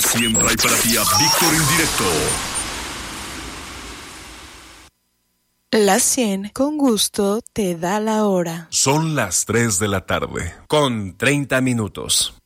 siempre hay para ti a Víctor Indirecto. Las 100 con gusto te da la hora. Son las 3 de la tarde, con 30 minutos.